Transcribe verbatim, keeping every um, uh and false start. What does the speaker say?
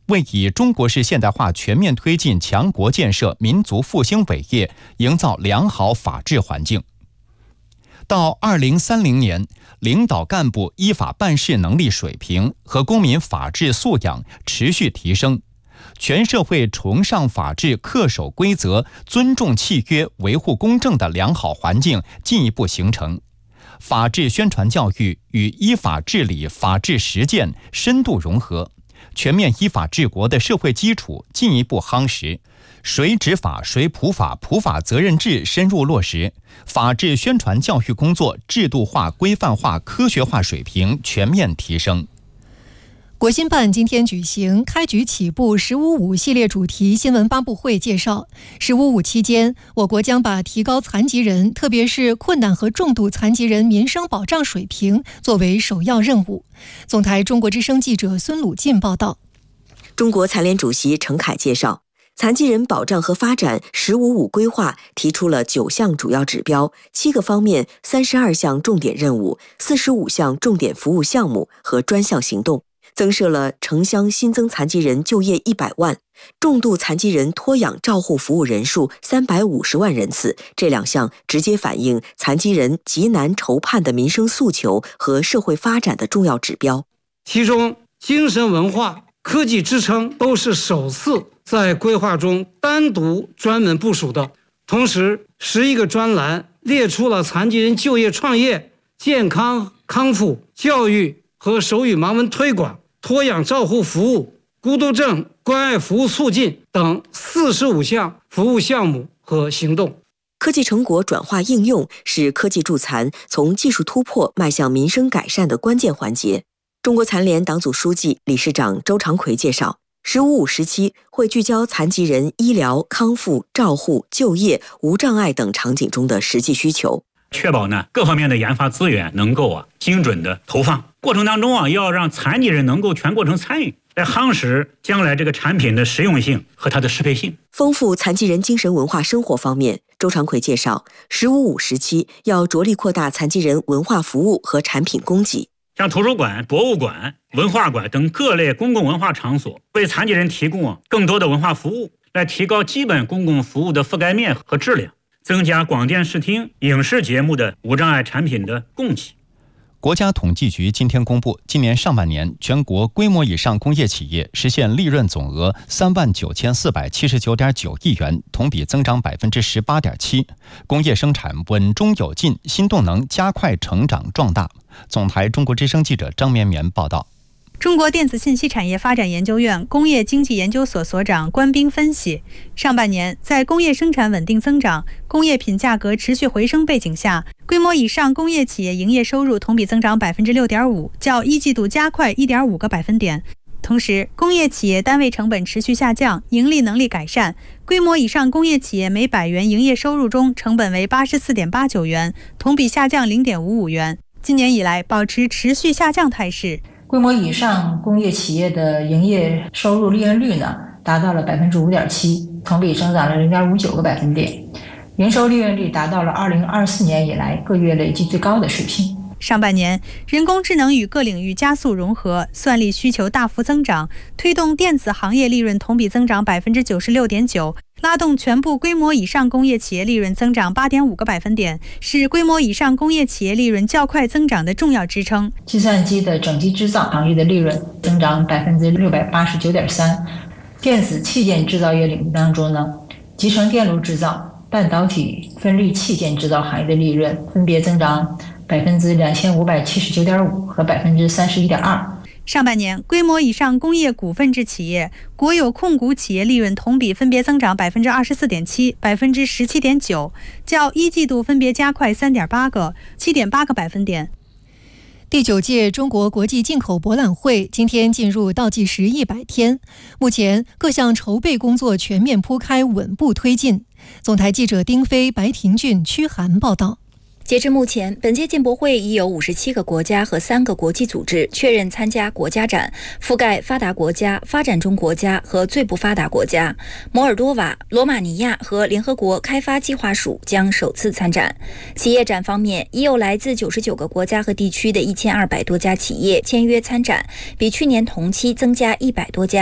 为以中国式现代化全面推进强国建设、民族复兴伟业营造良好法治环境。到二零三零年，领导干部依法办事能力水平和公民法治素养持续提升，全社会崇尚法治、恪守规则、尊重契约、维护公正的良好环境进一步形成，法治宣传教育与依法治理、法治实践深度融合，全面依法治国的社会基础进一步夯实，谁执法谁普法、普法责任制深入落实，法治宣传教育工作制度化、规范化、科学化水平全面提升。 国新办今天举行开局起步十五五系列主题新闻发布会，介绍十五五期间，我国将把提高残疾人，特别是困难和重度残疾人民生保障水平作为首要任务。总台中国之声记者孙鲁进报道。 中国残联主席陈凯介绍，残疾人保障和发展“十五五”规划提出了九项主要指标、七个方面、三十二项重点任务、四十五项重点服务项目和专项行动，增设了城乡新增残疾人就业一百万，重度残疾人托养照护服务人数三百五十万人次。这两项直接反映残疾人急难愁盼的民生诉求和社会发展的重要指标。 其中，精神文化、科技支撑都是首次在规划中单独专门部署的。同时，十一个专栏列出了残疾人就业创业、健康康复、教育和手语盲文推广、托养照护服务、孤独症关爱服务促进等四十五项服务项目和行动。 科技成果转化应用是科技助残从技术突破迈向民生改善的关键环节。中国残联党组书记、理事长周长奎介绍，十五五时期会聚焦残疾人医疗、康复、照护、就业、无障碍等场景中的实际需求， 确保呢各方面的研发资源能够啊精准的投放。过程当中啊，要让残疾人能够全过程参与，来夯实将来这个产品的实用性和它的适配性。 丰富残疾人精神文化生活方面，周长奎介绍，十五五时期要着力扩大残疾人文化服务和产品供给。 像图书馆、博物馆、文化馆等各类公共文化场所，为残疾人提供更多的文化服务，来提高基本公共服务的覆盖面和质量，增加广电视听、影视节目的无障碍产品的供给。 国家统计局今天公布，今年上半年全国规模以上工业企业实现利润总额三万九千四百七十九点九亿元，同比增长百分之十八点七，工业生产稳中有进，新动能加快成长壮大。总台中国之声记者张绵绵报道。 中国电子信息产业发展研究院工业经济研究所所长关斌分析，上半年在工业生产稳定增长、工业品价格持续回升背景下，规模以上工业企业营业收入同比增长百分之六点五，较一季度加快一点五个百分点。同时，工业企业单位成本持续下降，盈利能力改善。规模以上工业企业每百元营业收入中，成本为八十四点八九元，同比下降零点五五元。今年以来保持持续下降态势。 规模以上工业企业的营业收入利润率呢，达到了百分之五点七，同比增长了零点五九个百分点，营收利润率达到了二零二四年以来个月累计最高的水平。 上半年，人工智能与各领域加速融合，算力需求大幅增长，推动电子行业利润同比增长百分之九十六点九，拉动全部规模以上工业企业利润增长八点五个百分点，是规模以上工业企业利润较快增长的重要支撑。 计算机的整机制造行业的利润增长百分之六百八十九点三，电子器件制造业领域当中呢，集成电路制造、半导体分立器件制造行业的利润分别增长百分之两千五百七十九点五和百分之三十一点二。 上半年，规模以上工业股份制企业、国有控股企业利润同比分别增长百分之二十四点七、百分之十七点九，较一季度分别加快三点八个、七点八个百分点。 第九届中国国际进口博览会今天进入倒计时一百天，目前各项筹备工作全面铺开，稳步推进。总台记者丁飞、白廷俊、屈涵报道。 截至目前，本届进博会已有五十七个国家和三个国际组织确认参加国家展，覆盖发达国家、发展中国家和最不发达国家。摩尔多瓦、罗马尼亚和联合国开发计划署将首次参展。企业展方面，已有来自九十九个国家和地区的一千二百多家企业签约参展，比去年同期增加一百多家。